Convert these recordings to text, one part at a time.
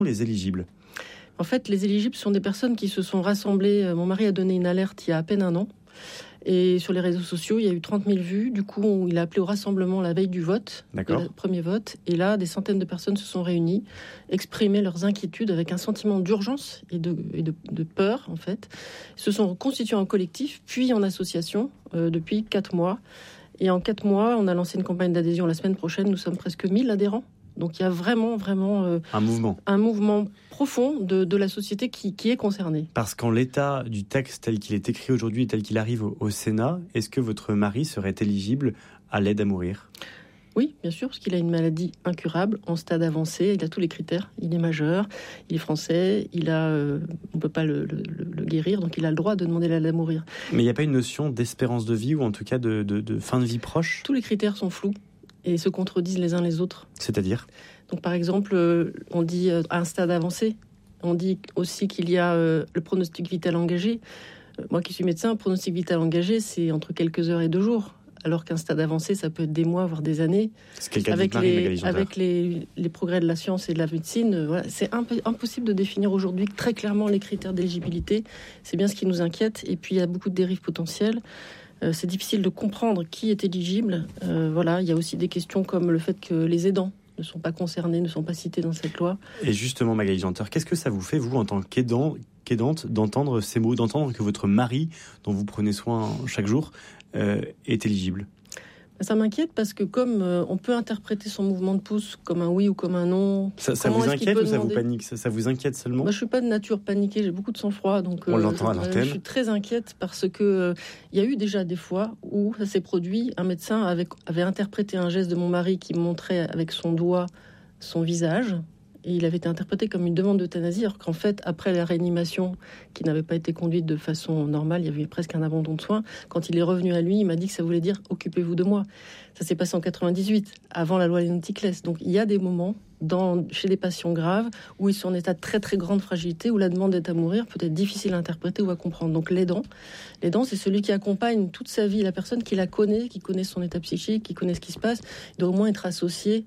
les éligibles? En fait, les éligibles sont des personnes qui se sont rassemblées. Mon mari a donné une alerte il y a à peine un an. Et sur les réseaux sociaux, il y a eu 30 000 vues. Du coup, il a appelé au rassemblement la veille du vote, le premier vote. Et là, des centaines de personnes se sont réunies, exprimer leurs inquiétudes avec un sentiment d'urgence et de peur, en fait. Ils se sont constitués en collectif, puis en association, depuis 4 mois. Et en 4 mois, on a lancé une campagne d'adhésion la semaine prochaine. Nous sommes presque 1000 adhérents. Donc il y a vraiment un mouvement profond de la société qui est concernée. Parce qu'en l'état du texte tel qu'il est écrit aujourd'hui et tel qu'il arrive au Sénat, est-ce que votre mari serait éligible à l'aide à mourir ? Oui, bien sûr, parce qu'il a une maladie incurable en stade avancé. Il a tous les critères. Il est majeur, il est français, on ne peut pas le guérir, donc il a le droit de demander l'aide à mourir. Mais il n'y a pas une notion d'espérance de vie ou en tout cas de fin de vie proche ? Tous les critères sont flous et se contredisent les uns les autres. C'est-à-dire ? Donc par exemple, on dit à un stade avancé, on dit aussi qu'il y a le pronostic vital engagé. Moi qui suis médecin, un pronostic vital engagé, c'est entre quelques heures et 2 jours. Alors qu'un stade avancé, ça peut être des mois, voire des années. C'est le cas avec les progrès de la science et de la médecine, voilà, c'est impossible de définir aujourd'hui très clairement les critères d'éligibilité. C'est bien ce qui nous inquiète. Et puis il y a beaucoup de dérives potentielles. C'est difficile de comprendre qui est éligible. Il y a aussi des questions comme le fait que les aidants ne sont pas concernés, ne sont pas cités dans cette loi. Et justement, Magali Janter, qu'est-ce que ça vous fait, vous, en tant qu'aidante, d'entendre ces mots, d'entendre que votre mari, dont vous prenez soin chaque jour, est éligible ? Ça m'inquiète parce que comme on peut interpréter son mouvement de pouce comme un oui ou comme un non... Ça vous inquiète ou ça vous panique ? Ça vous inquiète seulement ? Je ne suis pas de nature paniquée, j'ai beaucoup de sang-froid. Donc, on l'entend à l'antenne. Je suis très inquiète parce que y a eu déjà des fois où ça s'est produit. Un médecin avait interprété un geste de mon mari qui montrait avec son doigt son visage. Et il avait été interprété comme une demande d'euthanasie, alors qu'en fait, après la réanimation, qui n'avait pas été conduite de façon normale, il y avait presque un abandon de soins. Quand il est revenu à lui, il m'a dit que ça voulait dire « occupez-vous de moi ». Ça s'est passé en 98, avant la loi Léon-Ticlès. Donc il y a des moments chez des patients graves où ils sont en état de très très grande fragilité, où la demande d'aide à mourir peut être difficile à interpréter ou à comprendre. Donc l'aidant, c'est celui qui accompagne toute sa vie la personne, qui la connaît, qui connaît son état psychique, qui connaît ce qui se passe. Il doit au moins être associé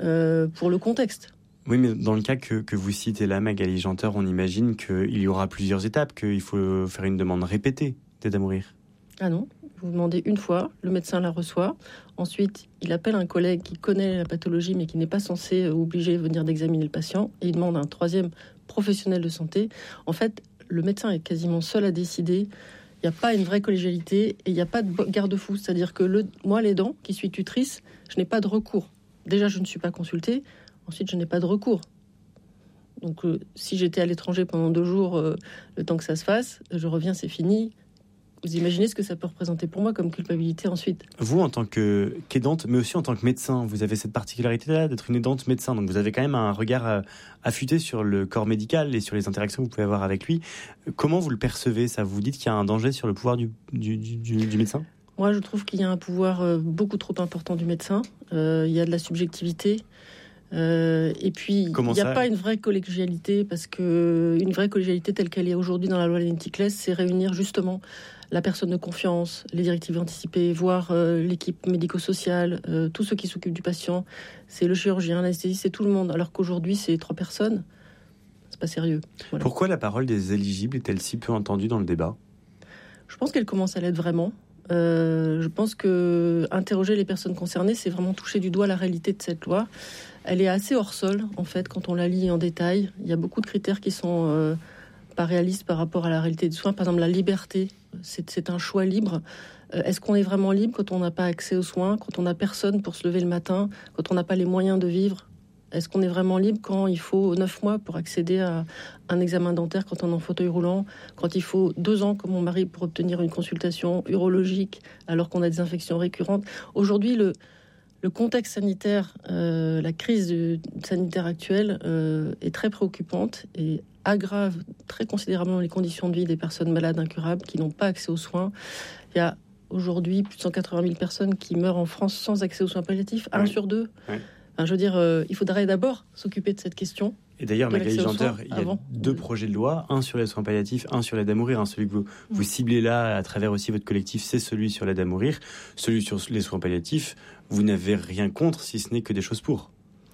pour le contexte. Oui, mais dans le cas que vous citez là, Magali Janter, on imagine qu'il y aura plusieurs étapes, qu'il faut faire une demande répétée d'aide à mourir. Ah non, vous demandez une fois, le médecin la reçoit. Ensuite, il appelle un collègue qui connaît la pathologie mais qui n'est pas censé obliger de venir d'examiner le patient. Et il demande un 3e professionnel de santé. En fait, le médecin est quasiment seul à décider. Il n'y a pas une vraie collégialité et il n'y a pas de garde-fou. C'est-à-dire que moi, l'aidant, qui suis tutrice, je n'ai pas de recours. Déjà, je ne suis pas consultée. Ensuite, je n'ai pas de recours. Donc, si j'étais à l'étranger pendant 2 jours, le temps que ça se fasse, je reviens, c'est fini. Vous imaginez ce que ça peut représenter pour moi comme culpabilité ensuite. Vous, en tant qu'aidante, mais aussi en tant que médecin, vous avez cette particularité-là d'être une aidante médecin. Donc, vous avez quand même un regard affûté sur le corps médical et sur les interactions que vous pouvez avoir avec lui. Comment vous le percevez, ça ? Vous dites qu'il y a un danger sur le pouvoir du médecin ? Moi, je trouve qu'il y a un pouvoir beaucoup trop important du médecin. Il y a de la subjectivité. Et puis, il n'y a pas une vraie collégialité, parce que une vraie collégialité telle qu'elle est aujourd'hui dans la loi Léon-Ticlès, c'est réunir justement la personne de confiance, les directives anticipées, voire l'équipe médico-sociale, tous ceux qui s'occupent du patient. C'est le chirurgien, l'anesthésiste, c'est tout le monde. Alors qu'aujourd'hui, c'est 3 personnes. C'est pas sérieux. Voilà. Pourquoi la parole des éligibles est-elle si peu entendue dans le débat ? Je pense qu'elle commence à l'être vraiment. Je pense que interroger les personnes concernées, c'est vraiment toucher du doigt la réalité de cette loi. Elle est assez hors sol, en fait, quand on la lit en détail. Il y a beaucoup de critères qui sont pas réalistes par rapport à la réalité des soins. Par exemple, la liberté, c'est un choix libre. Est-ce qu'on est vraiment libre quand on n'a pas accès aux soins, quand on n'a personne pour se lever le matin, quand on n'a pas les moyens de vivre ? Est-ce qu'on est vraiment libre quand il faut 9 mois pour accéder à un examen dentaire quand on est en fauteuil roulant, quand il faut 2 ans, comme mon mari, pour obtenir une consultation urologique alors qu'on a des infections récurrentes ? Aujourd'hui, le contexte sanitaire, la crise sanitaire actuelle est très préoccupante et aggrave très considérablement les conditions de vie des personnes malades incurables qui n'ont pas accès aux soins. Il y a aujourd'hui plus de 180 000 personnes qui meurent en France sans accès aux soins palliatifs, 1 sur 2. Ouais. Enfin, je veux dire, il faudrait d'abord s'occuper de cette question. Et d'ailleurs, Magali Janter, il y a 2 projets de loi, un sur les soins palliatifs, un sur l'aide à mourir. Celui que vous ciblez là, à travers aussi votre collectif, c'est celui sur l'aide à mourir. Celui sur les soins palliatifs, vous n'avez rien contre, si ce n'est que des choses pour.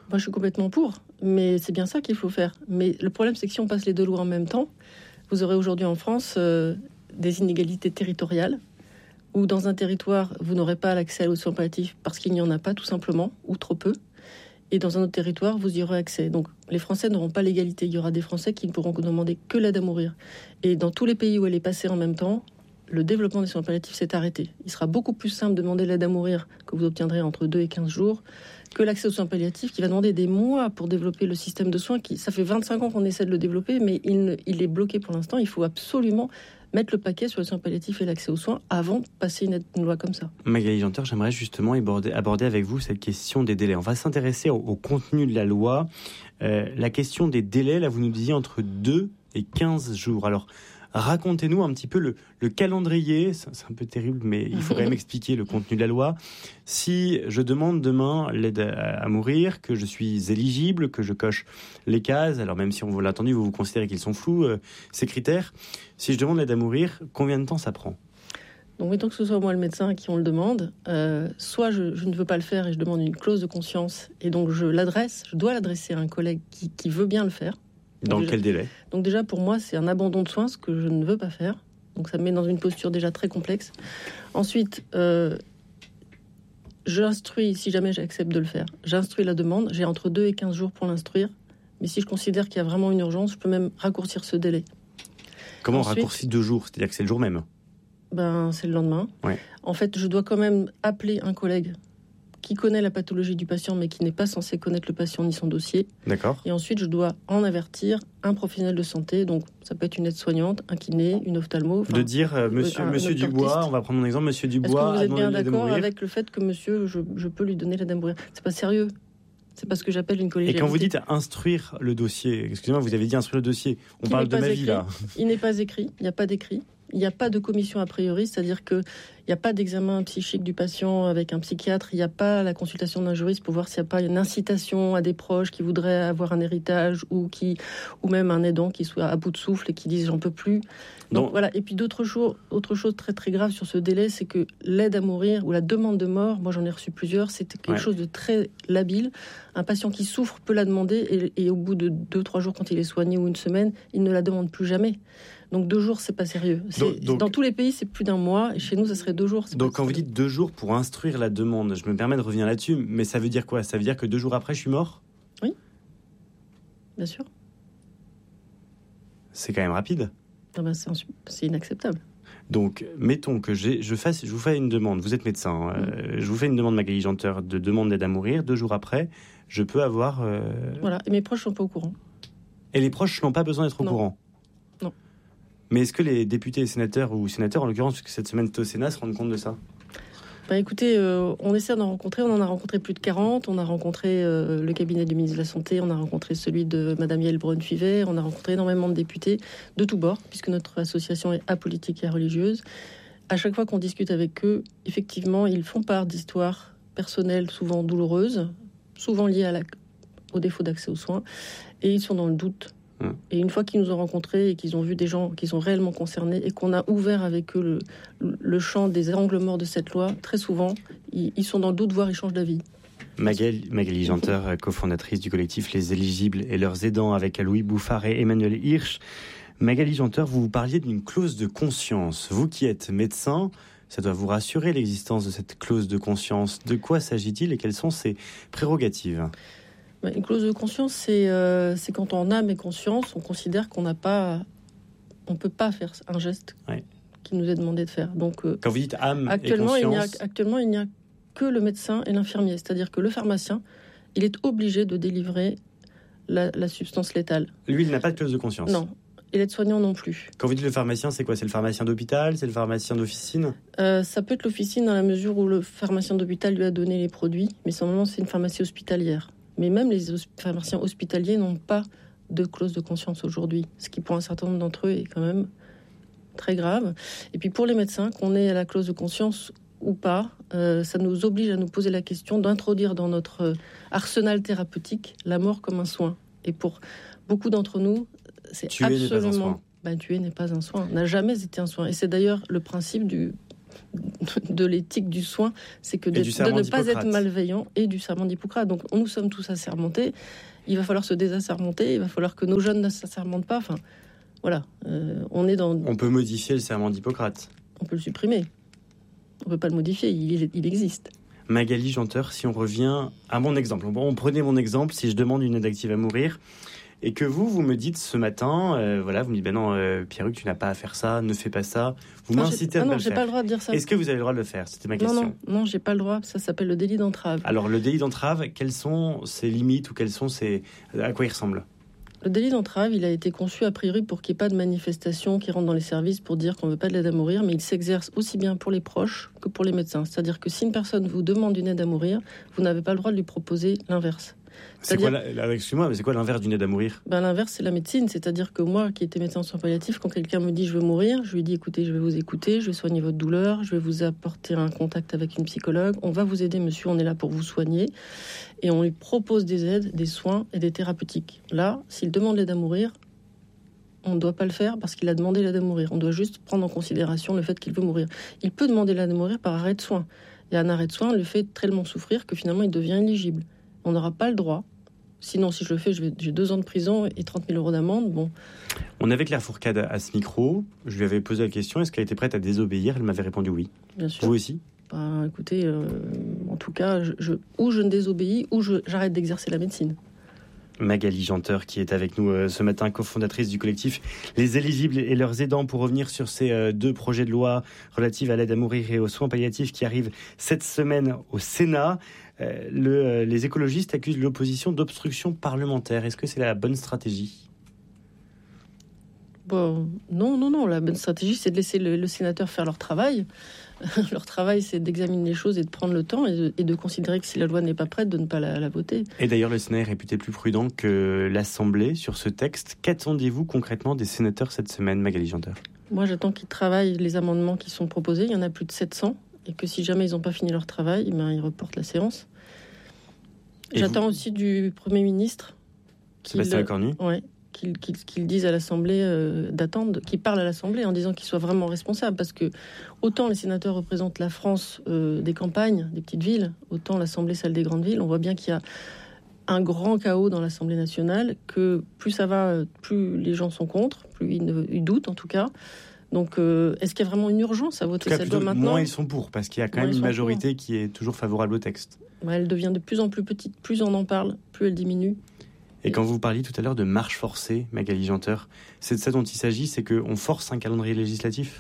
Moi, je suis complètement pour, mais c'est bien ça qu'il faut faire. Mais le problème, c'est que si on passe les deux lois en même temps, vous aurez aujourd'hui en France des inégalités territoriales, où dans un territoire, vous n'aurez pas l'accès aux soins palliatifs parce qu'il n'y en a pas, tout simplement, ou trop peu. Et dans un autre territoire, vous y aurez accès. Donc, les Français n'auront pas l'égalité. Il y aura des Français qui ne pourront demander que l'aide à mourir. Et dans tous les pays où elle est passée en même temps, le développement des soins palliatifs s'est arrêté. Il sera beaucoup plus simple de demander l'aide à mourir que vous obtiendrez entre 2 et 15 jours que l'accès aux soins palliatifs qui va demander des mois pour développer le système de soins. Ça fait 25 ans qu'on essaie de le développer, mais il est bloqué pour l'instant. Il faut absolument mettre le paquet sur les soins palliatifs et l'accès aux soins avant de passer une loi comme ça. Magali Janter, j'aimerais justement aborder avec vous cette question des délais. On va s'intéresser au contenu de la loi. La question des délais, là, vous nous disiez entre 2 et 15 jours. Alors, racontez-nous un petit peu le calendrier. C'est un peu terrible, mais il faut quand même expliquer le contenu de la loi. Si je demande demain l'aide à mourir, que je suis éligible, que je coche les cases, alors même si on vous l'a entendu, vous considérez qu'ils sont flous, ces critères. Si je demande l'aide à mourir, combien de temps ça prend ? Donc, mettons que ce soit moi le médecin à qui on le demande, soit je ne veux pas le faire et je demande une clause de conscience, et donc je dois l'adresser à un collègue qui veut bien le faire. Dans quel délai ? Donc déjà, pour moi, c'est un abandon de soins, ce que je ne veux pas faire. Donc ça me met dans une posture déjà très complexe. Ensuite, j'instruis, si jamais j'accepte de le faire, j'instruis la demande. J'ai entre 2 et 15 jours pour l'instruire. Mais si je considère qu'il y a vraiment une urgence, je peux même raccourcir ce délai. Comment on raccourcit 2 jours ? C'est-à-dire que c'est le jour même ? C'est le lendemain. Ouais. En fait, je dois quand même appeler un collègue qui connaît la pathologie du patient, mais qui n'est pas censé connaître le patient ni son dossier. D'accord. Et ensuite, je dois en avertir un professionnel de santé. Donc, ça peut être une aide-soignante, un kiné, une ophtalmo. De dire, monsieur Dubois, on va prendre mon exemple, monsieur Dubois. Est-ce que vous êtes bien d'accord avec le fait que monsieur, je peux lui donner l'aide à mourir ? C'est pas sérieux. C'est pas ce que j'appelle une collégialité. Et quand vous dites instruire le dossier, excusez-moi, vous avez dit instruire le dossier. On parle de ma vie, là. Il n'est pas écrit, il n'y a pas d'écrit. Il n'y a pas de commission a priori, c'est-à-dire qu'il n'y a pas d'examen psychique du patient avec un psychiatre, il n'y a pas la consultation d'un juriste pour voir s'il n'y a pas une incitation à des proches qui voudraient avoir un héritage ou même un aidant qui soit à bout de souffle et qui disent j'en peux plus. Donc voilà. Et puis autre chose très très grave sur ce délai, c'est que l'aide à mourir ou la demande de mort, moi j'en ai reçu plusieurs, c'était quelque chose de très labile. Un patient qui souffre peut la demander et au bout de 2-3 jours quand il est soigné ou une semaine, il ne la demande plus jamais. Donc 2 jours, c'est pas sérieux. Dans tous les pays, c'est plus d'1 mois. Et chez nous, ça serait 2 jours. Donc quand vous dites 2 jours pour instruire la demande, je me permets de revenir là-dessus, mais ça veut dire quoi ? Ça veut dire que 2 jours après, je suis mort ? Oui, bien sûr. C'est quand même rapide. C'est inacceptable. Donc, mettons que je vous fais une demande. Vous êtes médecin. Je vous fais une demande, Magali Janter, de demande d'aide à mourir. 2 jours après, je peux avoir... Voilà, et mes proches sont pas au courant. Et les proches n'ont pas besoin d'être au courant ? Non. Mais est-ce que les députés et sénateurs, ou sénateurs en l'occurrence, puisque cette semaine c'était au Sénat, se rendent compte de ça ? Écoutez, on essaie d'en rencontrer. On en a rencontré plus de 40. On a rencontré le cabinet du ministre de la Santé. On a rencontré celui de Madame Yael Braun-Pivet. On a rencontré énormément de députés de tous bords, puisque notre association est apolitique et religieuse. À chaque fois qu'on discute avec eux, effectivement, ils font part d'histoires personnelles souvent douloureuses, souvent liées au défaut d'accès aux soins. Et ils sont dans le doute. Et une fois qu'ils nous ont rencontrés et qu'ils ont vu des gens qui sont réellement concernés et qu'on a ouvert avec eux le champ des angles morts de cette loi, très souvent, ils sont dans le doute, voire ils changent d'avis. Magali Janter, cofondatrice du collectif Les Éligibles et leurs aidants avec Louis Bouffard et Emmanuel Hirsch. Magali Janter, vous parliez d'une clause de conscience. Vous qui êtes médecin, ça doit vous rassurer l'existence de cette clause de conscience. De quoi s'agit-il et quelles sont ses prérogatives ? Une clause de conscience, c'est quand en âme et conscience, on considère qu'on peut pas faire un geste qui nous est demandé de faire. Donc, quand vous dites âme et conscience... Actuellement, il n'y a que le médecin et l'infirmier. C'est-à-dire que le pharmacien, il est obligé de délivrer la substance létale. Lui, il n'a pas de clause de conscience. Non. Et l'aide-soignant non plus. Quand vous dites le pharmacien, c'est quoi ? C'est le pharmacien d'hôpital ? C'est le pharmacien d'officine ? Ça peut être l'officine dans la mesure où le pharmacien d'hôpital lui a donné les produits. Mais normalement, c'est une pharmacie hospitalière. Mais même les pharmaciens hospitaliers n'ont pas de clause de conscience aujourd'hui, ce qui pour un certain nombre d'entre eux est quand même très grave. Et puis pour les médecins, qu'on ait la clause de conscience ou pas, ça nous oblige à nous poser la question d'introduire dans notre arsenal thérapeutique la mort comme un soin. Et pour beaucoup d'entre nous, c'est tuer n'est pas un soin. Tuer n'est pas un soin, n'a jamais été un soin. Et c'est d'ailleurs le principe de l'éthique du soin, c'est que de ne pas être malveillant, et du serment d'Hippocrate. Donc nous sommes tous assermentés, il va falloir se désassermenter, il va falloir que nos jeunes ne s'assermentent pas. Enfin, voilà, On peut modifier le serment d'Hippocrate. On peut le supprimer. On ne peut pas le modifier, il existe. Magali Janteur, si on revient à mon exemple, prenez mon exemple, si je demande une aide active à mourir, et que vous me dites ce matin, vous me dites, non, Pierruc, tu n'as pas à faire ça, ne fais pas ça. Vous m'incitez à ne pas le faire. Non, j'ai pas le droit de dire ça. Est-ce que vous avez le droit de le faire? C'était ma question. Non, j'ai pas le droit. Ça s'appelle le délit d'entrave. Alors, le délit d'entrave, quelles sont ses limites ou à quoi il ressemble? Le délit d'entrave, il a été conçu a priori pour qu'il n'y ait pas de manifestation qui rentre dans les services pour dire qu'on ne veut pas de l'aide à mourir, mais il s'exerce aussi bien pour les proches que pour les médecins. C'est-à-dire que si une personne vous demande une aide à mourir, vous n'avez pas le droit de lui proposer l'inverse. Excuse-moi, mais c'est quoi l'inverse d'une aide à mourir? L'inverse, c'est la médecine. C'est-à-dire que moi, qui étais médecin en soins palliatifs, quand quelqu'un me dit je veux mourir, je lui dis écoutez, je vais vous écouter, je vais soigner votre douleur, je vais vous apporter un contact avec une psychologue, on va vous aider monsieur, on est là pour vous soigner. Et on lui propose des aides, des soins et des thérapeutiques. Là, s'il demande l'aide à mourir, on ne doit pas le faire parce qu'il a demandé l'aide à mourir. On doit juste prendre en considération le fait qu'il veut mourir. Il peut demander l'aide à mourir par arrêt de soins. Et un arrêt de soins le fait tellement souffrir que finalement il devient éligible. On n'aura pas le droit. Sinon, si je le fais, j'ai 2 ans de prison et 30 000 euros d'amende. Bon. On avait Claire Fourcade à ce micro. Je lui avais posé la question, est-ce qu'elle était prête à désobéir? Elle m'avait répondu oui. Bien sûr. Vous aussi? Écoutez, en tout cas, ou je ne désobéis, ou j'arrête d'exercer la médecine. Magali Janteur qui est avec nous ce matin, cofondatrice du collectif Les Éligibles et leurs aidants, pour revenir sur ces 2 projets de loi relatifs à l'aide à mourir et aux soins palliatifs qui arrivent cette semaine au Sénat. Les écologistes accusent l'opposition d'obstruction parlementaire. Est-ce que c'est la bonne stratégie? Non. La bonne stratégie, c'est de laisser le sénateur faire leur travail. Leur travail, c'est d'examiner les choses et de prendre le temps et de considérer que si la loi n'est pas prête, de ne pas la voter. Et d'ailleurs, le Sénat est réputé plus prudent que l'Assemblée sur ce texte. Qu'attendez-vous concrètement des sénateurs cette semaine, Magali Janteur? Moi, j'attends qu'ils travaillent les amendements qui sont proposés. Il y en a plus de 700. Et que si jamais ils n'ont pas fini leur travail, ils reportent la séance. J'attends aussi du Premier ministre Sébastien Lecornu. Qu'il dise à l'Assemblée d'attendre, qu'il parle à l'Assemblée en disant qu'il soit vraiment responsable. Parce que autant les sénateurs représentent la France des campagnes, des petites villes, autant l'Assemblée, celle des grandes villes. On voit bien qu'il y a un grand chaos dans l'Assemblée nationale, que plus ça va, plus les gens sont contre, plus ils doutent en tout cas. Donc, est-ce qu'il y a vraiment une urgence à voter cette loi maintenant? Moins ils sont pour, parce qu'il y a quand même une majorité qui est toujours favorable au texte. Elle devient de plus en plus petite, plus on en parle, plus elle diminue. Et quand vous parliez tout à l'heure de marche forcée, Magali Janteur, c'est de ça dont il s'agit, c'est qu'on force un calendrier législatif?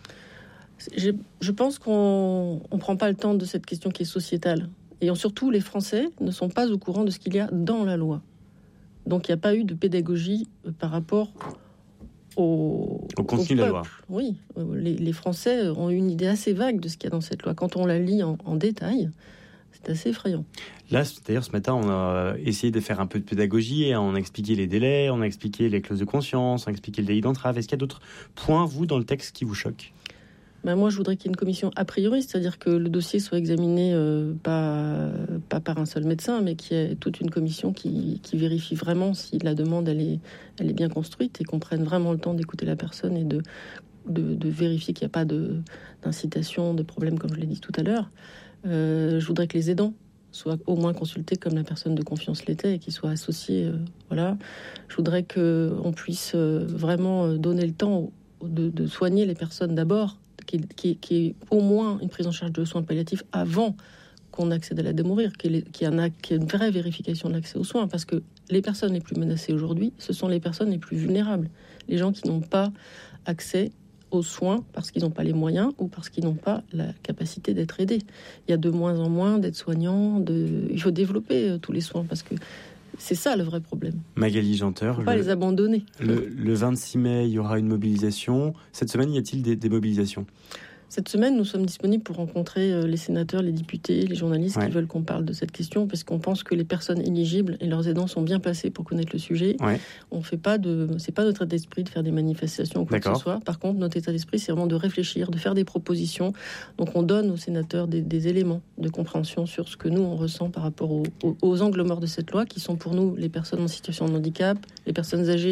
Je pense qu'on ne prend pas le temps de cette question qui est sociétale. Et surtout, les Français ne sont pas au courant de ce qu'il y a dans la loi. Donc il n'y a pas eu de pédagogie par rapport au contenu de la loi. Oui, les Français ont une idée assez vague de ce qu'il y a dans cette loi. Quand on la lit en détail, c'est assez effrayant. Là, d'ailleurs, ce matin, on a essayé de faire un peu de pédagogie et on a expliqué les délais, on a expliqué les clauses de conscience, on a expliqué le délit d'entrave. Est-ce qu'il y a d'autres points, vous, dans le texte qui vous choquent? Moi, je voudrais qu'il y ait une commission a priori, c'est-à-dire que le dossier soit examiné pas par un seul médecin, mais qu'il y ait toute une commission qui vérifie vraiment si la demande elle est bien construite et qu'on prenne vraiment le temps d'écouter la personne et de vérifier qu'il n'y a pas d'incitation, de problème, comme je l'ai dit tout à l'heure. Je voudrais que les aidants soient au moins consultés comme la personne de confiance l'était et qu'ils soient associés. Je voudrais qu'on puisse vraiment donner le temps de soigner les personnes d'abord, qui est au moins une prise en charge de soins palliatifs avant qu'on accède à l'aide à mourir, qu'il y ait une vraie vérification de l'accès aux soins, parce que les personnes les plus menacées aujourd'hui, ce sont les personnes les plus vulnérables, les gens qui n'ont pas accès aux soins parce qu'ils n'ont pas les moyens ou parce qu'ils n'ont pas la capacité d'être aidés. Il y a de moins en moins d'aides-soignants, il faut développer tous les soins parce que c'est ça le vrai problème. Magali Janteur. Il ne faut pas les abandonner. Le 26 mai, il y aura une mobilisation. Cette semaine, y a-t-il des mobilisations ? Cette semaine, nous sommes disponibles pour rencontrer les sénateurs, les députés, les journalistes qui veulent qu'on parle de cette question, parce qu'on pense que les personnes éligibles et leurs aidants sont bien placés pour connaître le sujet. On fait pas c'est pas notre état d'esprit de faire des manifestations ou quoi que ce soit. Par contre, notre état d'esprit, c'est vraiment de réfléchir, de faire des propositions. Donc, on donne aux sénateurs des éléments de compréhension sur ce que nous, on ressent par rapport aux angles morts de cette loi, qui sont pour nous les personnes en situation de handicap, les personnes âgées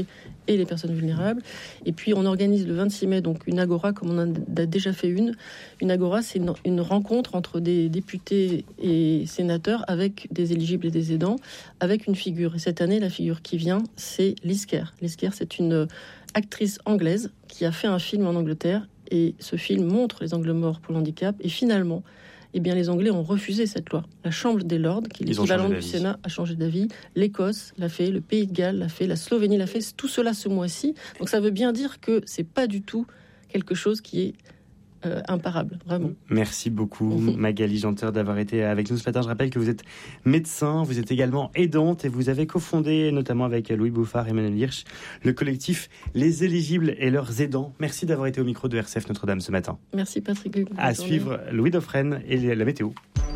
et les personnes vulnérables. Et puis on organise le 26 mai donc une agora, comme on en a déjà fait une. Une agora, c'est une rencontre entre des députés et sénateurs avec des éligibles et des aidants, avec une figure. Et cette année, la figure qui vient, c'est Liz Kerr. Liz Kerr, c'est une actrice anglaise qui a fait un film en Angleterre. Et ce film montre les angles morts pour le handicap. Et finalement, eh bien, les Anglais ont refusé cette loi. La Chambre des Lords, qui est l'équivalent du Sénat, a changé d'avis. L'Écosse l'a fait, le Pays de Galles l'a fait, la Slovénie l'a fait. Tout cela ce mois-ci. Donc ça veut bien dire que c'est pas du tout quelque chose qui est imparable, vraiment. Merci beaucoup Magali Janter d'avoir été avec nous ce matin. Je rappelle que vous êtes médecin, vous êtes également aidante et vous avez cofondé, notamment avec Louis Bouffard et Emmanuel Hirsch, le collectif Les Éligibles et leurs aidants. Merci d'avoir été au micro de RCF Notre-Dame ce matin. Merci Patrick. À suivre Louis Dauphren et la météo.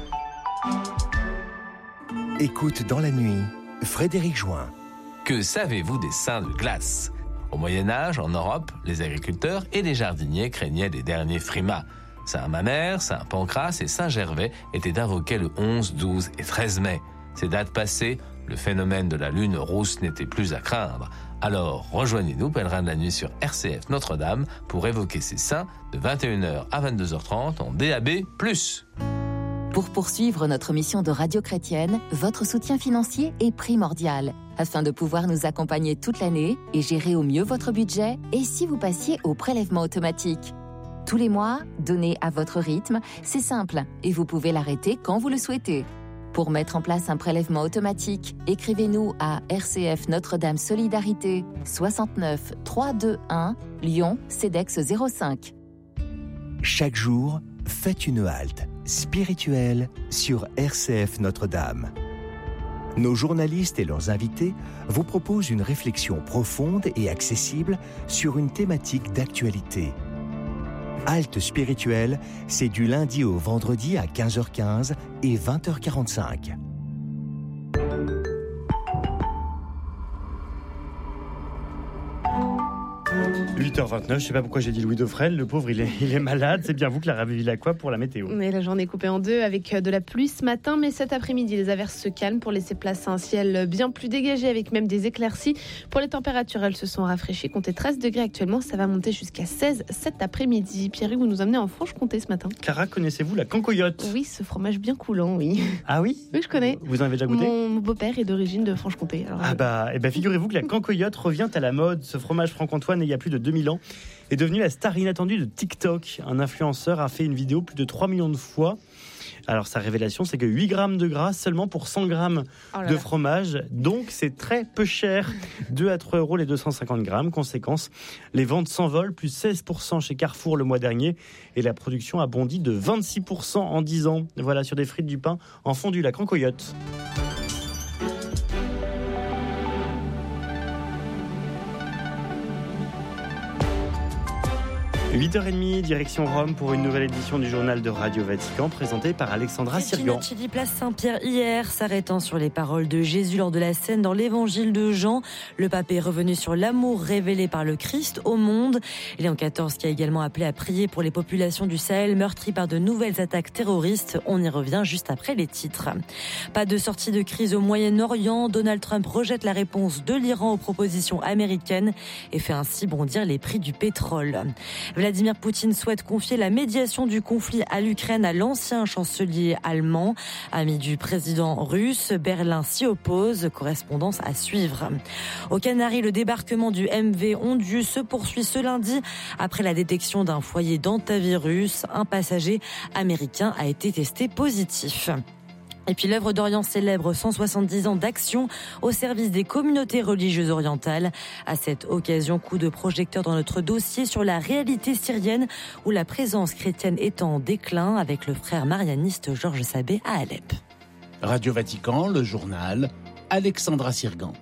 Écoute dans la nuit, Frédéric Join. Que savez-vous des saints de glace ? Au Moyen-Âge, en Europe, les agriculteurs et les jardiniers craignaient les derniers frimas. Saint Mamère, Saint Pancras et Saint Gervais étaient invoqués le 11, 12 et 13 mai. Ces dates passées, le phénomène de la lune rousse n'était plus à craindre. Alors, rejoignez-nous, pèlerins de la nuit sur RCF Notre-Dame, pour évoquer ces saints de 21h à 22h30 en DAB+. Pour poursuivre notre mission de radio chrétienne, votre soutien financier est primordial, afin de pouvoir nous accompagner toute l'année et gérer au mieux votre budget, et si vous passiez au prélèvement automatique. Tous les mois, donnez à votre rythme, c'est simple, et vous pouvez l'arrêter quand vous le souhaitez. Pour mettre en place un prélèvement automatique, écrivez-nous à RCF Notre-Dame Solidarité, 69 321, Lyon, CEDEX 05. Chaque jour, faites une halte spirituelle sur RCF Notre-Dame. Nos journalistes et leurs invités vous proposent une réflexion profonde et accessible sur une thématique d'actualité. Halte spirituelle, c'est du lundi au vendredi à 15h15 et 20h45. 8h29, je ne sais pas pourquoi j'ai dit Louis Dauphren, le pauvre il est malade, c'est bien vous Clara Villacqua pour la météo. Mais la journée est coupée en deux avec de la pluie ce matin, mais cet après-midi les averses se calment pour laisser place à un ciel bien plus dégagé avec même des éclaircies. Pour les températures, elles se sont rafraîchies, comptez 13 degrés actuellement, ça va monter jusqu'à 16 cet après-midi. Pierre, vous nous emmenez en Franche-Comté ce matin. Clara, connaissez-vous la cancoyote ? Oui, ce fromage bien coulant, oui. Ah oui ? Oui, je connais. Vous en avez déjà goûté ? Mon beau-père est d'origine de Franche-Comté. Alors, Figurez-vous que la cancoyote revient à la mode. Ce fromage franc-comtois, il y a plus de 2000 ans, est devenu la star inattendue de TikTok. Un influenceur a fait une vidéo plus de 3 millions de fois. Alors sa révélation, c'est que 8 grammes de gras seulement pour 100 grammes de fromage. Donc c'est très peu cher. 2 à 3 euros les 250 grammes. Conséquence, les ventes s'envolent, plus 16% chez Carrefour le mois dernier. Et la production a bondi de 26% en 10 ans. Voilà, sur des frites, du pain en fondu, la cancoyote. 8h30, direction Rome pour une nouvelle édition du journal de Radio Vatican présenté par Alexandra Sirgan. Chili, place Saint-Pierre hier, s'arrêtant sur les paroles de Jésus lors de la scène dans l'évangile de Jean. Le pape est revenu sur l'amour révélé par le Christ au monde. Léon XIV qui a également appelé à prier pour les populations du Sahel meurtries par de nouvelles attaques terroristes. On y revient juste après les titres. Pas de sortie de crise au Moyen-Orient. Donald Trump rejette la réponse de l'Iran aux propositions américaines et fait ainsi bondir les prix du pétrole. Vladimir Poutine souhaite confier la médiation du conflit à l'Ukraine à l'ancien chancelier allemand. Ami du président russe, Berlin s'y oppose. Correspondance à suivre. Aux Canaries, le débarquement du MV Ondu se poursuit ce lundi. Après la détection d'un foyer d'hantavirus, un passager américain a été testé positif. Et puis l'œuvre d'Orient célèbre 170 ans d'action au service des communautés religieuses orientales. À cette occasion, coup de projecteur dans notre dossier sur la réalité syrienne où la présence chrétienne est en déclin avec le frère marianiste Georges Sabé à Alep. Radio Vatican, le journal, Alexandra Sirgan.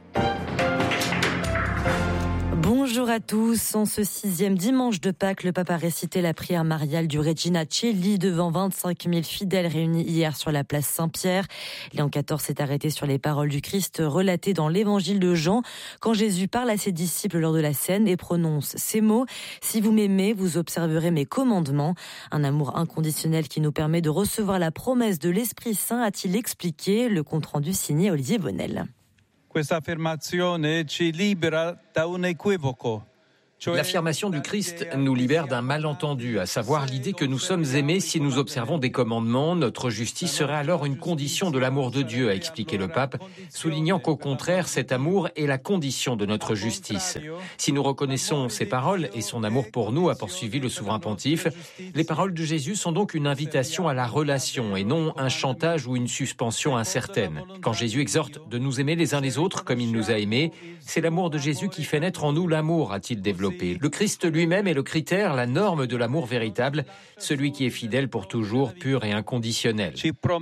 Bonjour à tous. En ce 6e dimanche de Pâques, le pape a récité la prière mariale du Regina Coeli devant 25 000 fidèles réunis hier sur la place Saint-Pierre. Léon XIV s'est arrêté sur les paroles du Christ relatées dans l'évangile de Jean quand Jésus parle à ses disciples lors de la scène et prononce ces mots: « Si vous m'aimez, vous observerez mes commandements ». Un amour inconditionnel qui nous permet de recevoir la promesse de l'Esprit Saint, a-t-il expliqué. Le compte-rendu signé Olivier Bonnel. Questa affermazione ci libera da un equivoco. L'affirmation du Christ nous libère d'un malentendu, à savoir l'idée que nous sommes aimés si nous observons des commandements. Notre justice serait alors une condition de l'amour de Dieu, a expliqué le pape, soulignant qu'au contraire, cet amour est la condition de notre justice. Si nous reconnaissons ses paroles et son amour pour nous, a poursuivi le souverain pontife, les paroles de Jésus sont donc une invitation à la relation et non un chantage ou une suspension incertaine. Quand Jésus exhorte de nous aimer les uns les autres comme il nous a aimés, c'est l'amour de Jésus qui fait naître en nous l'amour, a-t-il développé. Le Christ lui-même est le critère, la norme de l'amour véritable, celui qui est fidèle pour toujours, pur et inconditionnel.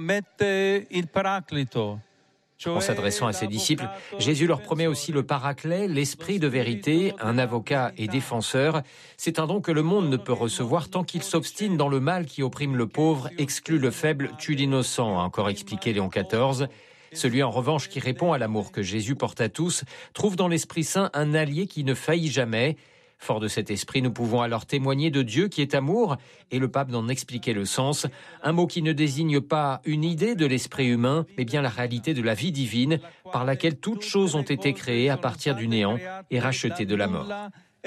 En s'adressant à ses disciples, Jésus leur promet aussi le paraclet, l'esprit de vérité, un avocat et défenseur. C'est un don que le monde ne peut recevoir tant qu'il s'obstine dans le mal qui opprime le pauvre, exclut le faible, tue l'innocent, a encore expliqué Léon XIV. Celui en revanche qui répond à l'amour que Jésus porte à tous trouve dans l'Esprit Saint un allié qui ne faillit jamais. Fort de cet esprit, nous pouvons alors témoigner de Dieu qui est amour, et le pape d'en expliquer le sens, un mot qui ne désigne pas une idée de l'esprit humain, mais bien la réalité de la vie divine, par laquelle toutes choses ont été créées à partir du néant et rachetées de la mort.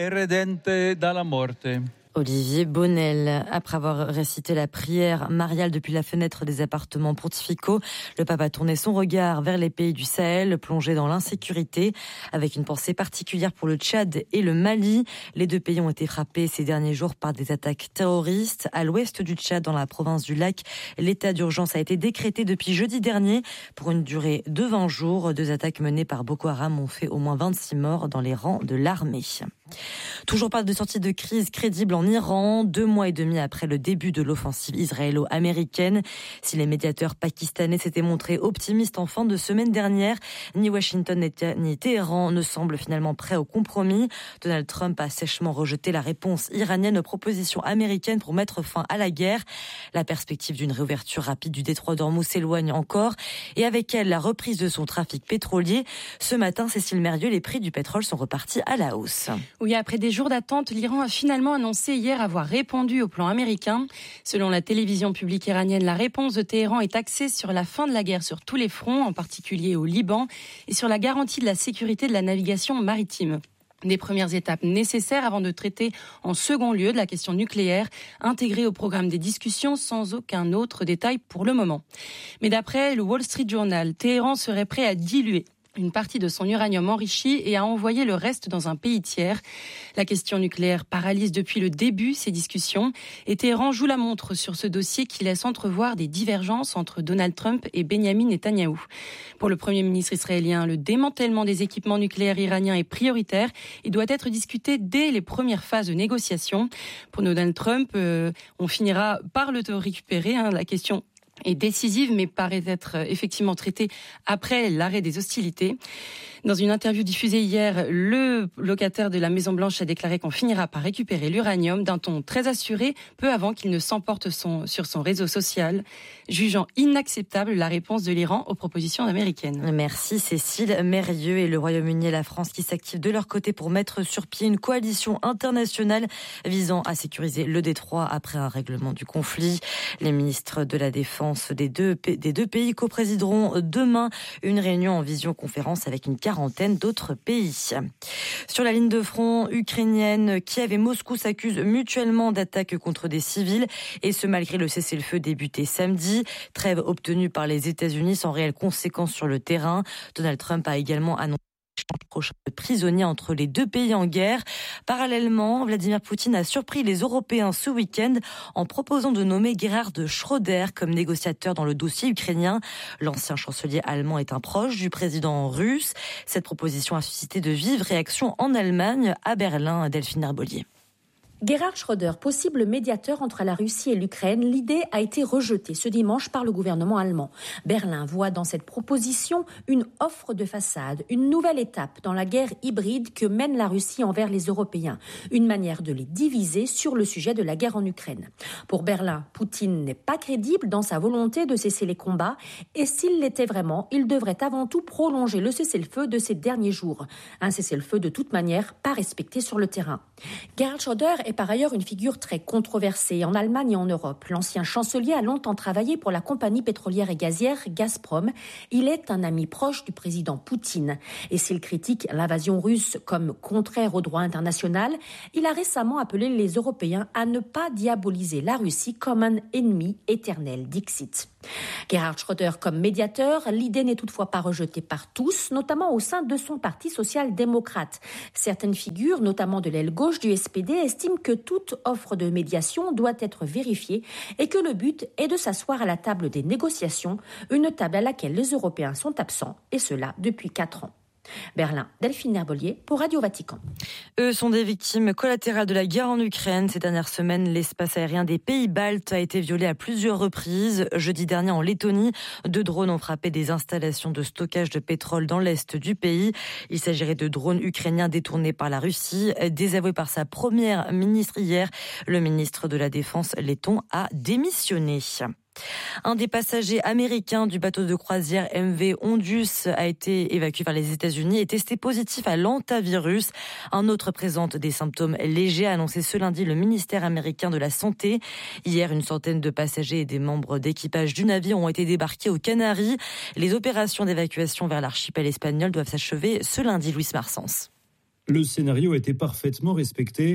Olivier Bonnel, après avoir récité la prière mariale depuis la fenêtre des appartements pontificaux, le pape a tourné son regard vers les pays du Sahel, plongés dans l'insécurité, avec une pensée particulière pour le Tchad et le Mali. Les deux pays ont été frappés ces derniers jours par des attaques terroristes. À l'ouest du Tchad, dans la province du Lac, l'état d'urgence a été décrété depuis jeudi dernier pour une durée de 20 jours. 2 attaques menées par Boko Haram ont fait au moins 26 morts dans les rangs de l'armée. Toujours pas de sortie de crise crédible en Iran, 2 mois et demi après le début de l'offensive israélo-américaine. Si les médiateurs pakistanais s'étaient montrés optimistes en fin de semaine dernière, ni Washington ni Téhéran ne semblent finalement prêts au compromis. Donald Trump a sèchement rejeté la réponse iranienne aux propositions américaines pour mettre fin à la guerre. La perspective d'une réouverture rapide du détroit d'Ormuz s'éloigne encore, et avec elle la reprise de son trafic pétrolier. Ce matin, Cécile Mérieux, les prix du pétrole sont repartis à la hausse. Oui, après des jours d'attente, l'Iran a finalement annoncé hier avoir répondu au plan américain. Selon la télévision publique iranienne, la réponse de Téhéran est axée sur la fin de la guerre sur tous les fronts, en particulier au Liban, et sur la garantie de la sécurité de la navigation maritime. Des premières étapes nécessaires avant de traiter en second lieu de la question nucléaire, intégrée au programme des discussions sans aucun autre détail pour le moment. Mais d'après le Wall Street Journal, Téhéran serait prêt à diluer une partie de son uranium enrichi et à envoyer le reste dans un pays tiers. La question nucléaire paralyse depuis le début ces discussions et Téhéran joue la montre sur ce dossier qui laisse entrevoir des divergences entre Donald Trump et Benyamin Netanyahou. Pour le Premier ministre israélien, le démantèlement des équipements nucléaires iraniens est prioritaire et doit être discuté dès les premières phases de négociation. Pour Donald Trump, on finira par le récupérer. La question est décisive, mais paraît être effectivement traitée après l'arrêt des hostilités. Dans une interview diffusée hier, le locataire de la Maison-Blanche a déclaré qu'on finira par récupérer l'uranium d'un ton très assuré, peu avant qu'il ne s'emporte sur son réseau social, jugeant inacceptable la réponse de l'Iran aux propositions américaines. Merci Cécile Mérieux. Et le Royaume-Uni et la France qui s'activent de leur côté pour mettre sur pied une coalition internationale visant à sécuriser le détroit après un règlement du conflit. Les ministres de la Défense des deux pays coprésideront demain une réunion en visioconférence avec une quarantaine d'autres pays. Sur la ligne de front ukrainienne, Kiev et Moscou s'accusent mutuellement d'attaques contre des civils, et ce malgré le cessez-le-feu débuté samedi. Trêve obtenue par les États-Unis sans réelles conséquences sur le terrain. Donald Trump a également annoncé prochain de prisonniers entre les deux pays en guerre. Parallèlement, Vladimir Poutine a surpris les Européens ce week-end en proposant de nommer Gerhard Schröder comme négociateur dans le dossier ukrainien. L'ancien chancelier allemand est un proche du président russe. Cette proposition a suscité de vives réactions en Allemagne. À Berlin, Delphine Herbolier. Gerhard Schröder, possible médiateur entre la Russie et l'Ukraine, l'idée a été rejetée ce dimanche par le gouvernement allemand. Berlin voit dans cette proposition une offre de façade, une nouvelle étape dans la guerre hybride que mène la Russie envers les Européens, une manière de les diviser sur le sujet de la guerre en Ukraine. Pour Berlin, Poutine n'est pas crédible dans sa volonté de cesser les combats, et s'il l'était vraiment, il devrait avant tout prolonger le cessez-le-feu de ces derniers jours. Un cessez-le-feu de toute manière pas respecté sur le terrain. Gerhard Schröder est par ailleurs une figure très controversée en Allemagne et en Europe. L'ancien chancelier a longtemps travaillé pour la compagnie pétrolière et gazière Gazprom. Il est un ami proche du président Poutine. Et s'il critique l'invasion russe comme contraire au droit international, il a récemment appelé les Européens à ne pas diaboliser la Russie comme un ennemi éternel, dixit. Gerhard Schröder comme médiateur, l'idée n'est toutefois pas rejetée par tous, notamment au sein de son parti social-démocrate. Certaines figures, notamment de l'aile gauche du SPD, estiment que toute offre de médiation doit être vérifiée et que le but est de s'asseoir à la table des négociations, une table à laquelle les Européens sont absents, et cela depuis 4 ans. Berlin, Delphine Herbolier pour Radio Vatican. Eux sont des victimes collatérales de la guerre en Ukraine. Ces dernières semaines, l'espace aérien des pays baltes a été violé à plusieurs reprises. Jeudi dernier, en Lettonie, 2 drones ont frappé des installations de stockage de pétrole dans l'est du pays. Il s'agirait de drones ukrainiens détournés par la Russie. Désavoué par sa première ministre hier, le ministre de la Défense letton a démissionné. Un des passagers américains du bateau de croisière MV Ondas a été évacué vers les États-Unis et testé positif à l'hantavirus. Un autre présente des symptômes légers, a annoncé ce lundi le ministère américain de la Santé. Hier, une centaine de passagers et des membres d'équipage du navire ont été débarqués aux Canaries. Les opérations d'évacuation vers l'archipel espagnol doivent s'achever ce lundi, Luis Marsens. Le scénario a été parfaitement respecté.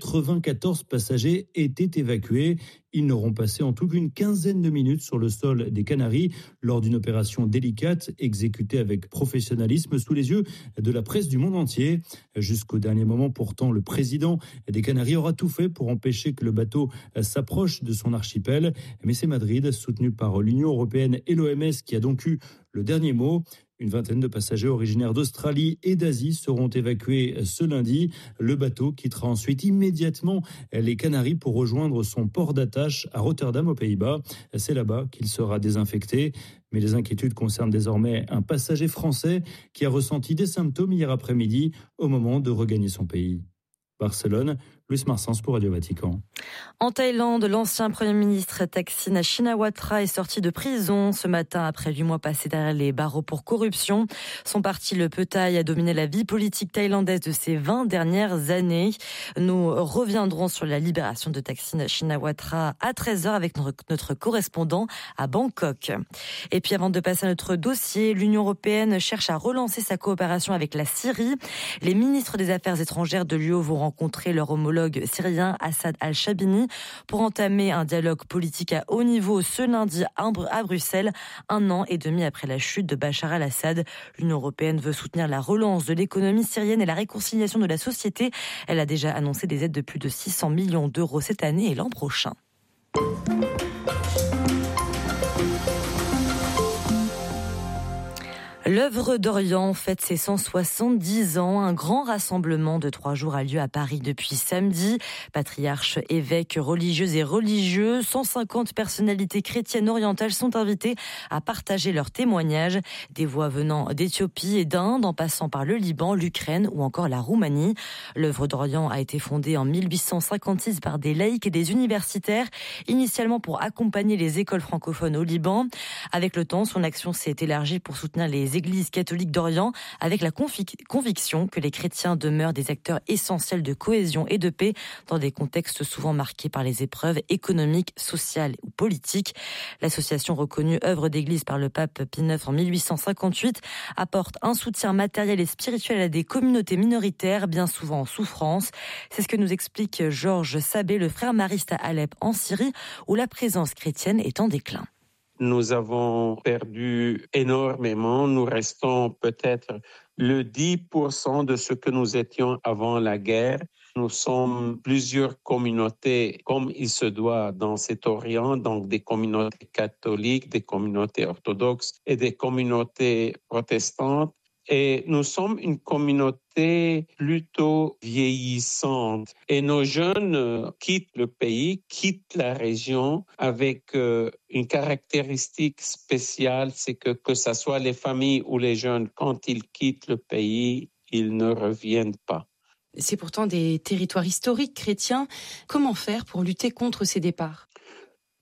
94 passagers étaient évacués. Ils n'auront passé en tout qu'une quinzaine de minutes sur le sol des Canaries lors d'une opération délicate exécutée avec professionnalisme sous les yeux de la presse du monde entier. Jusqu'au dernier moment, pourtant, le président des Canaries aura tout fait pour empêcher que le bateau s'approche de son archipel. Mais c'est Madrid, soutenu par l'Union européenne et l'OMS, qui a donc eu le dernier mot. Une vingtaine de passagers originaires d'Australie et d'Asie seront évacués ce lundi. Le bateau quittera ensuite immédiatement les Canaries pour rejoindre son port d'attache à Rotterdam aux Pays-Bas. C'est là-bas qu'il sera désinfecté. Mais les inquiétudes concernent désormais un passager français qui a ressenti des symptômes hier après-midi au moment de regagner son pays. Barcelone, Luis Marsens pour Radio Vatican. En Thaïlande, l'ancien Premier ministre Thaksin Shinawatra est sorti de prison ce matin après 8 mois passés derrière les barreaux pour corruption. Son parti, le Pheu Thai, a dominé la vie politique thaïlandaise de ces 20 dernières années. Nous reviendrons sur la libération de Thaksin Shinawatra à 13h avec notre correspondant à Bangkok. Et puis avant de passer à notre dossier, l'Union européenne cherche à relancer sa coopération avec la Syrie. Les ministres des Affaires étrangères de l'UE vont rencontrer leur homologue syrien Assad al-Shabini pour entamer un dialogue politique à haut niveau ce lundi à Bruxelles, 1 an et demi après la chute de Bachar al-Assad. L'Union européenne veut soutenir la relance de l'économie syrienne et la réconciliation de la société. Elle a déjà annoncé des aides de plus de 600 millions d'euros cette année et l'an prochain. L'œuvre d'Orient fête ses 170 ans. Un grand rassemblement de 3 jours a lieu à Paris depuis samedi. Patriarches, évêques, religieuses et religieux, 150 personnalités chrétiennes orientales sont invitées à partager leurs témoignages. Des voix venant d'Éthiopie et d'Inde, en passant par le Liban, l'Ukraine ou encore la Roumanie. L'œuvre d'Orient a été fondée en 1856 par des laïcs et des universitaires, initialement pour accompagner les écoles francophones au Liban. Avec le temps, son action s'est élargie pour soutenir les églises catholiques d'Orient, avec la conviction que les chrétiens demeurent des acteurs essentiels de cohésion et de paix dans des contextes souvent marqués par les épreuves économiques, sociales ou politiques. L'association reconnue œuvre d'église par le pape Pie IX en 1858 apporte un soutien matériel et spirituel à des communautés minoritaires, bien souvent en souffrance. C'est ce que nous explique Georges Sabé, le frère mariste à Alep en Syrie, où la présence chrétienne est en déclin. Nous avons perdu énormément. Nous restons peut-être le 10% de ce que nous étions avant la guerre. Nous sommes plusieurs communautés, comme il se doit dans cet Orient, donc des communautés catholiques, des communautés orthodoxes et des communautés protestantes. Et nous sommes une communauté plutôt vieillissante. Et nos jeunes quittent le pays, quittent la région avec une caractéristique spéciale, c'est que ce soit les familles ou les jeunes, quand ils quittent le pays, ils ne reviennent pas. C'est pourtant des territoires historiques chrétiens. Comment faire pour lutter contre ces départs ?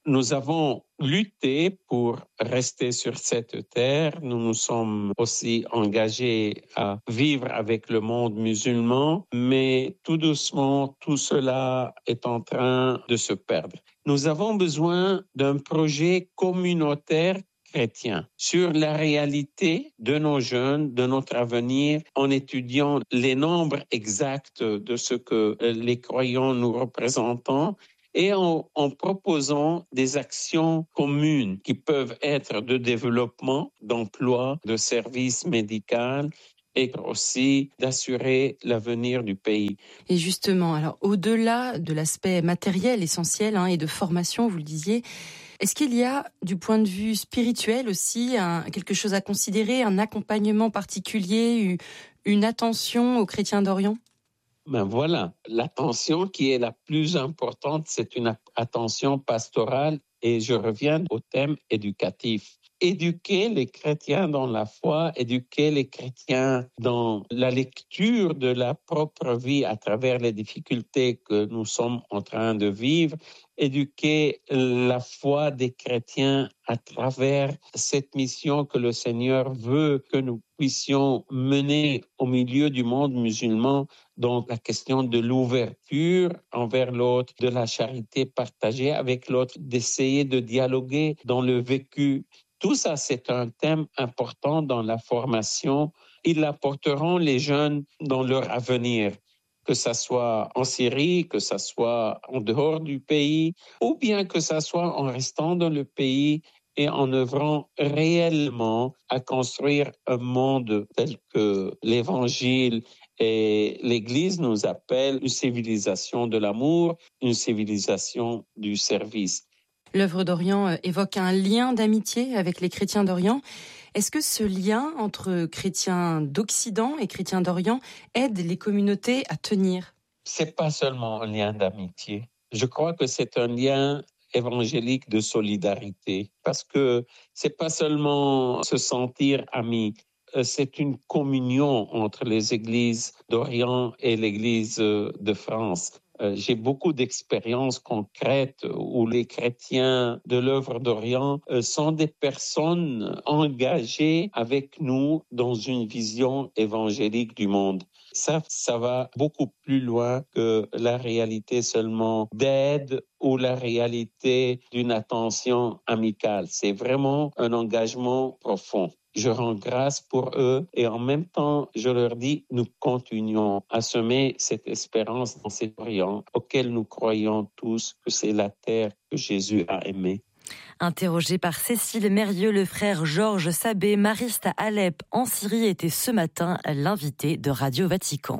Nous avons lutté pour rester sur cette terre. Nous nous sommes aussi engagés à vivre avec le monde musulman, mais tout doucement, tout cela est en train de se perdre. Nous avons besoin d'un projet communautaire chrétien sur la réalité de nos jeunes, de notre avenir, en étudiant les nombres exacts de ce que les croyants nous représentent et en proposant des actions communes qui peuvent être de développement, d'emploi, de services médicaux et aussi d'assurer l'avenir du pays. Et justement, alors au-delà de l'aspect matériel essentiel et de formation, vous le disiez, est-ce qu'il y a, du point de vue spirituel aussi, quelque chose à considérer, un accompagnement particulier, une attention aux chrétiens d'Orient ? Ben voilà, l'attention qui est la plus importante, c'est une attention pastorale et je reviens au thème éducatif. Éduquer les chrétiens dans la foi, éduquer les chrétiens dans la lecture de la propre vie à travers les difficultés que nous sommes en train de vivre, éduquer la foi des chrétiens à travers cette mission que le Seigneur veut que nous puissions mener au milieu du monde musulman, donc la question de l'ouverture envers l'autre, de la charité partagée avec l'autre, d'essayer de dialoguer dans le vécu. Tout ça, c'est un thème important dans la formation. Ils apporteront les jeunes dans leur avenir, que ça soit en Syrie, que ça soit en dehors du pays, ou bien que ça soit en restant dans le pays et en œuvrant réellement à construire un monde tel que l'Évangile et l'Église nous appellent une civilisation de l'amour, une civilisation du service. L'œuvre d'Orient évoque un lien d'amitié avec les chrétiens d'Orient. Est-ce que ce lien entre chrétiens d'Occident et chrétiens d'Orient aide les communautés à tenir ? C'est pas seulement un lien d'amitié. Je crois que c'est un lien évangélique de solidarité parce que c'est pas seulement se sentir amis. C'est une communion entre les églises d'Orient et l'Église de France. J'ai beaucoup d'expériences concrètes où les chrétiens de l'œuvre d'Orient sont des personnes engagées avec nous dans une vision évangélique du monde. Ça va beaucoup plus loin que la réalité seulement d'aide ou la réalité d'une attention amicale. C'est vraiment un engagement profond. Je rends grâce pour eux et en même temps, je leur dis, nous continuons à semer cette espérance dans cet Orient auquel nous croyons tous que c'est la terre que Jésus a aimée. Interrogé par Cécile Mérieux, le frère Georges Sabé, mariste à Alep en Syrie, était ce matin l'invité de Radio Vatican.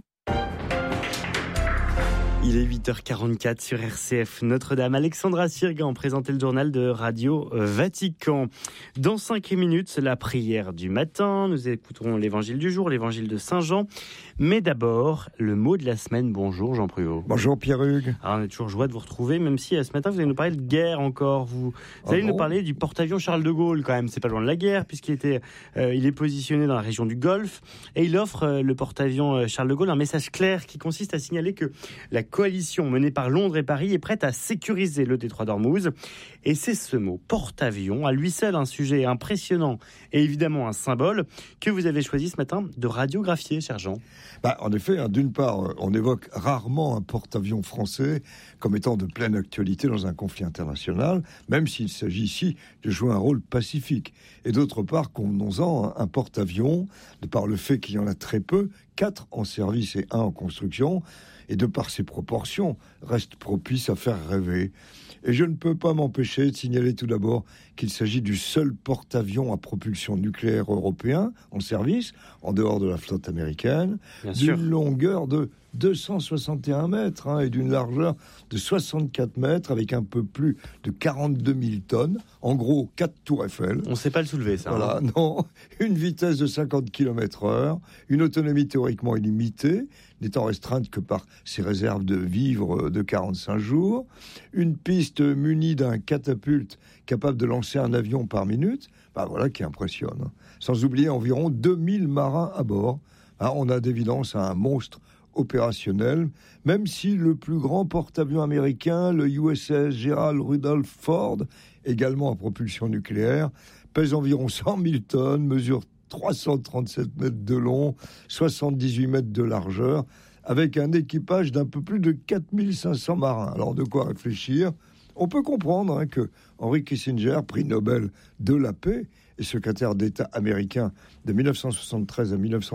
Il est 8h44 sur RCF Notre-Dame. Alexandra Sirgan présentait le journal de Radio Vatican. Dans 5 minutes, la prière du matin. Nous écouterons l'évangile du jour, l'évangile de Saint Jean. Mais d'abord, le mot de la semaine. Bonjour Jean Pruvot. Bonjour Pierre-Hugues. Alors, on est toujours joie de vous retrouver, même si ce matin, vous allez nous parler de guerre encore. Vous allez nous parler du porte-avions Charles de Gaulle quand même. C'est pas loin de la guerre puisqu'il il est positionné dans la région du Golfe. Et il offre, le porte-avions Charles de Gaulle, un message clair qui consiste à signaler que la coalition menée par Londres et Paris est prête à sécuriser le détroit d'Ormuz. Et c'est ce mot, porte-avions, à lui seul un sujet impressionnant et évidemment un symbole que vous avez choisi ce matin de radiographier, cher Jean. En effet, d'une part, on évoque rarement un porte-avions français comme étant de pleine actualité dans un conflit international, même s'il s'agit ici de jouer un rôle pacifique. Et d'autre part, convenons-en, un porte-avions, de par le fait qu'il y en a très peu, 4 en service et 1 en construction, et de par ses proportions, reste propice à faire rêver. Et je ne peux pas m'empêcher de signaler tout d'abord qu'il s'agit du seul porte-avions à propulsion nucléaire européen en service, en dehors de la flotte américaine, d'une longueur de 261 mètres et d'une largeur de 64 mètres avec un peu plus de 42 000 tonnes. En gros, 4 tours Eiffel. On ne sait pas le soulever, ça. Voilà, non. Une vitesse de 50 km/h, une autonomie théoriquement illimitée, n'étant restreinte que par ses réserves de vivres de 45 jours, une piste munie d'un catapulte capable de lancer un avion par minute, voilà qui impressionne. Sans oublier environ 2000 marins à bord. On a d'évidence un monstre opérationnel, même si le plus grand porte-avions américain, le USS Gerald Rudolph Ford, également à propulsion nucléaire, pèse environ 100 000 tonnes, mesure 337 mètres de long, 78 mètres de largeur, avec un équipage d'un peu plus de 4500 marins. Alors de quoi réfléchir ? On peut comprendre que Henry Kissinger, prix Nobel de la paix et secrétaire d'État américain de 1973 à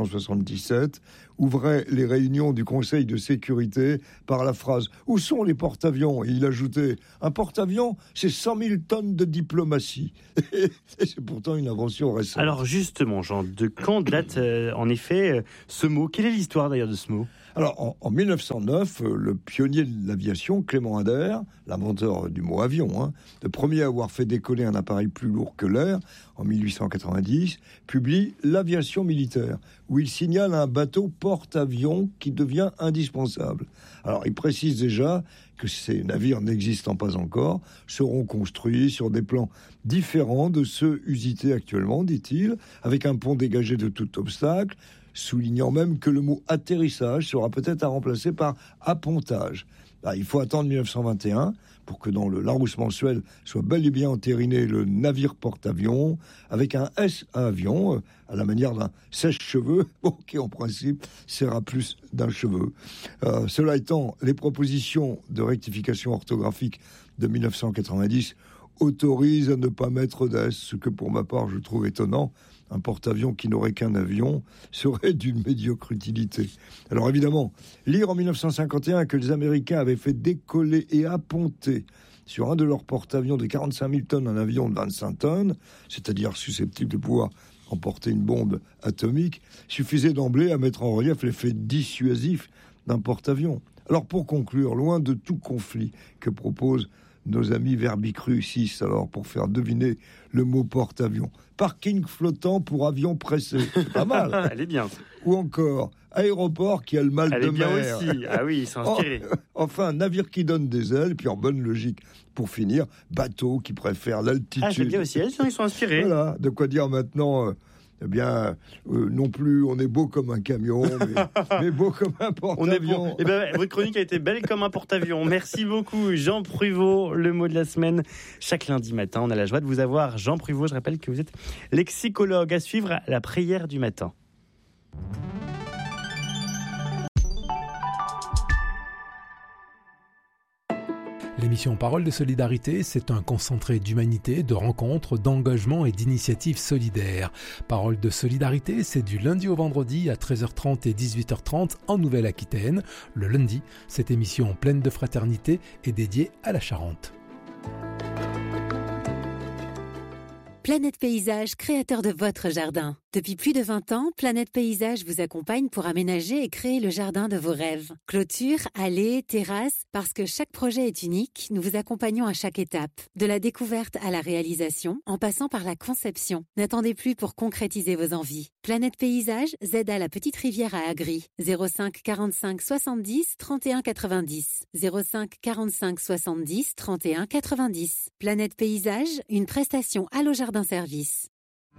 1977, ouvrait les réunions du Conseil de sécurité par la phrase « Où sont les porte-avions ?» Et il ajoutait « Un porte-avions, c'est 100 000 tonnes de diplomatie. » Et c'est pourtant une invention récente. Alors justement, Jean, de quand date en effet ce mot ? Quelle est l'histoire d'ailleurs de ce mot ? Alors, en 1909, le pionnier de l'aviation, Clément Ader, l'inventeur du mot avion, le premier à avoir fait décoller un appareil plus lourd que l'air, en 1890, publie L'aviation militaire, où il signale un bateau porte-avions qui devient indispensable. Alors, il précise déjà que ces navires n'existant pas encore seront construits sur des plans différents de ceux usités actuellement, dit-il, avec un pont dégagé de tout obstacle, soulignant même que le mot atterrissage sera peut-être à remplacer par appontage. Là, il faut attendre 1921 pour que dans le Larousse mensuel soit bel et bien entériné le navire porte-avions avec un S à avion, à la manière d'un sèche-cheveux, qui en principe sert à plus d'un cheveu. Cela étant, les propositions de rectification orthographique de 1990 autorisent à ne pas mettre d'S, ce que pour ma part je trouve étonnant. Un porte-avions qui n'aurait qu'un avion serait d'une médiocre utilité. Alors évidemment, lire en 1951 que les Américains avaient fait décoller et apponter sur un de leurs porte-avions de 45 000 tonnes un avion de 25 tonnes, c'est-à-dire susceptible de pouvoir emporter une bombe atomique, suffisait d'emblée à mettre en relief l'effet dissuasif d'un porte-avions. Alors pour conclure, loin de tout conflit que propose nos amis Verbicrucis, alors pour faire deviner le mot porte-avions. Parking flottant pour avions pressés, c'est pas mal. Elle est bien. Ou encore, aéroport qui a le mal de mer. Elle est bien aussi. Ah oui, ils sont inspirés. Enfin, navire qui donne des ailes, puis en bonne logique, pour finir, bateau qui préfère l'altitude. Ah, j'aime bien aussi, ils sont inspirés. Voilà, de quoi dire maintenant... non plus, on est beau comme un camion, mais beau comme un porte-avions. Votre chronique a été belle comme un porte-avions. Merci beaucoup, Jean Pruvot, le mot de la semaine. Chaque lundi matin, on a la joie de vous avoir. Jean Pruvot, je rappelle que vous êtes lexicologue. À suivre, la prière du matin. L'émission Parole de Solidarité, c'est un concentré d'humanité, de rencontres, d'engagement et d'initiatives solidaires. Parole de Solidarité, c'est du lundi au vendredi à 13h30 et 18h30 en Nouvelle-Aquitaine. Le lundi, cette émission pleine de fraternité est dédiée à la Charente. Planète Paysage, créateur de votre jardin. Depuis plus de 20 ans, Planète Paysage vous accompagne pour aménager et créer le jardin de vos rêves. Clôture, allées, terrasses, parce que chaque projet est unique, nous vous accompagnons à chaque étape. De la découverte à la réalisation, en passant par la conception. N'attendez plus pour concrétiser vos envies. Planète Paysage, ZA la Petite Rivière à Agri. 05 45 70 31 90. 05 45 70 31 90. Planète Paysage, une prestation Allo Jardin Service.